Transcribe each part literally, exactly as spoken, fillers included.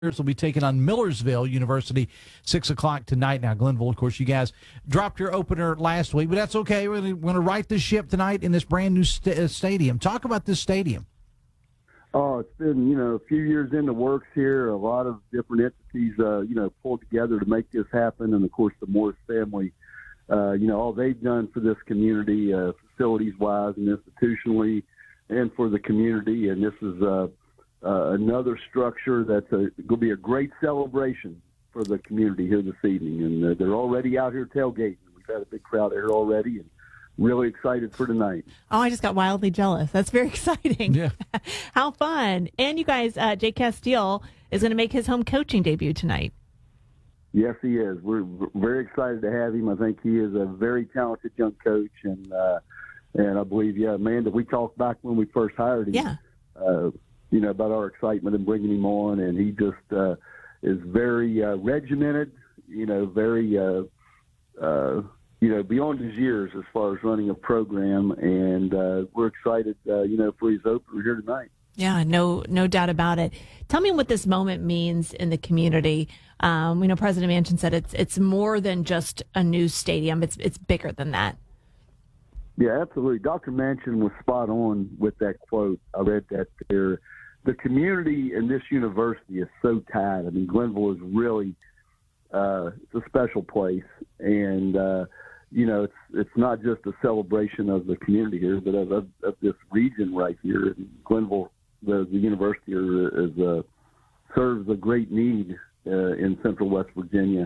will be taking on Millersville University, six o'clock tonight. Now, Glenville, of course, you guys dropped your opener last week, but that's okay. We're going to right the ship tonight in this brand new st- uh, stadium. Talk about this stadium. Oh, it's been, you know, a few years in the works here. A lot of different entities, uh, you know, pulled together to make this happen. And, of course, the Morris family, uh, you know, all they've done for this community, uh, facilities-wise and institutionally, and for the community. And this is uh, uh, another structure that's going to be a great celebration for the community here this evening. And uh, they're already out here tailgating. We've had a big crowd here already, and really excited for tonight. Oh, I just got wildly jealous. That's very exciting. Yeah. How fun. And you guys, uh, Jake Castile is going to make his home coaching debut tonight. Yes, he is. We're very excited to have him. I think he is a very talented young coach. And, uh, and I believe, yeah, Amanda, we talked back when we first hired him, Yeah. uh, you know, about our excitement in bringing him on. And he just uh, is very uh, regimented, you know, very, uh, uh, you know, beyond his years as far as running a program. And uh, we're excited, uh, you know, for his opener here tonight. Yeah, no, no doubt about it. Tell me what this moment means in the community. Um, we know President Manchin said it's it's more than just a new stadium. It's it's bigger than that. Yeah, absolutely. Doctor Manchin was spot on with that quote. I read that there. The community and this university is so tied. I mean, Glenville is really uh, it's a special place, and uh, you know, it's it's not just a celebration of the community here, but of, of, of this region right here. Glenville, the, the university is uh, serves a great need uh, in Central West Virginia,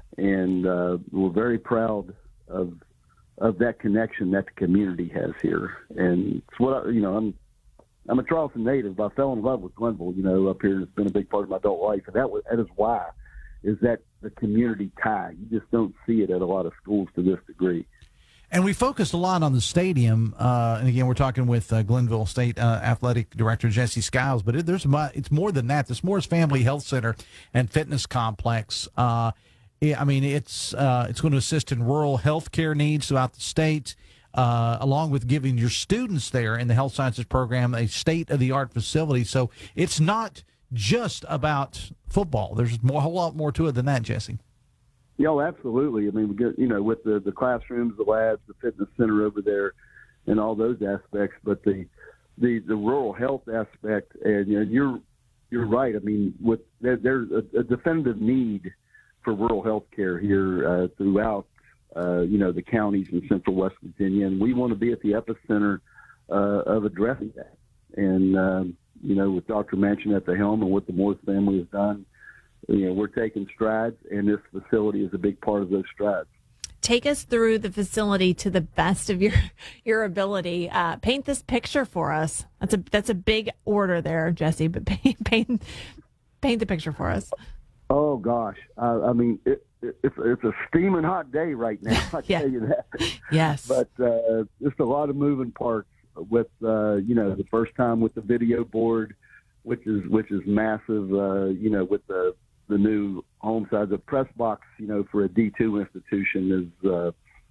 and uh, we're very proud of of that connection that the community has here. And it's what I, you know, I'm I'm a Charleston native, but I fell in love with Glenville, you know, up here. It's been a big part of my adult life, and that was that is why. Is that the community tie. You just don't see it at a lot of schools to this degree. And we focused a lot on the stadium. Uh, and again, we're talking with uh, Glenville State uh, Athletic Director Jesse Skiles. But it, there's it's more than that. This Morris Family Health Center and Fitness Complex. Uh, I mean, it's uh, it's going to assist in rural health care needs throughout the state, uh, along with giving your students there in the health sciences program a state-of-the-art facility. So it's not just about football. There's more, a whole lot more to it than that, Jesse. Yeah, oh, absolutely. I mean, we get, you know, with the, the classrooms, the labs, the fitness center over there, and all those aspects. But the the, the rural health aspect, and you know, you're you're right. I mean, with there, there's a, a definitive need for rural health care here uh, throughout, uh, you know, the counties in Central West Virginia, and we want to be at the epicenter uh, of addressing that. And um, you know, with Doctor Manchin at the helm and what the Morris family has done, you know, we're taking strides, and this facility is a big part of those strides. Take us through the facility to the best of your your ability. Uh, paint this picture for us. That's a that's a big order there, Jesse. But paint paint, paint the picture for us. Oh gosh, uh, I mean, it, it, it's it's a steaming hot day right now. I Yeah. tell you that. Yes, But uh, just a lot of moving parts. With uh, you know, the first time with the video board, which is which is massive. Uh, you know, with the the new home side, the press box, you know, for a D two institution is uh,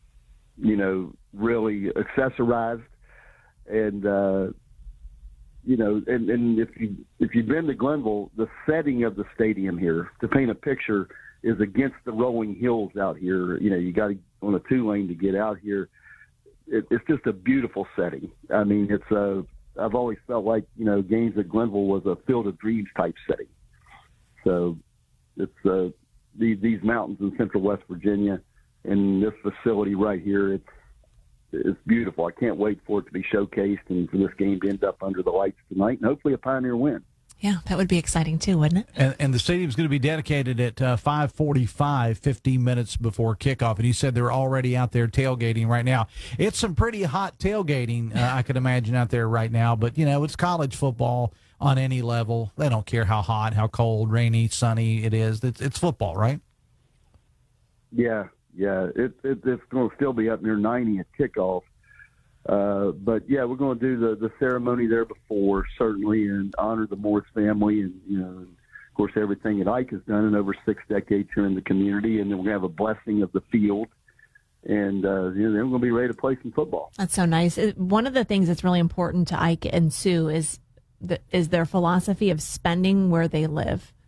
you know, really accessorized, and uh, you know, and, and if you if you've been to Glenville, the setting of the stadium here, to paint a picture, is against the rolling hills out here. You know, you got to on a two lane to get out here. It, it's just a beautiful setting. I mean, it's a. I've always felt like, you know, games at Glenville was a Field of Dreams type setting. So it's uh, these these mountains in Central West Virginia, and this facility right here. It's it's beautiful. I can't wait for it to be showcased and for this game to end up under the lights tonight, and hopefully a Pioneer win. yeah, that would be exciting too, wouldn't it? And, and the stadium's going to be dedicated at uh, five forty-five, fifteen minutes before kickoff. And he said they're already out there tailgating right now. It's some pretty hot tailgating, uh, I could imagine, out there right now. But, you know, it's college football on any level. They don't care how hot, how cold, rainy, sunny it is. It's, it's football, right? Yeah, yeah. It, it, it's going to still be up near ninety at kickoff. Uh, but yeah, we're going to do the, the ceremony there before, certainly, and honor the Morris family, and you know, and of course, everything that Ike has done in over six decades here in the community. And then we're going to have a blessing of the field, and uh, you know, then we're going to be ready to play some football. That's so nice. It- One of the things that's really important to Ike and Sue is the, is their philosophy of spending where they live.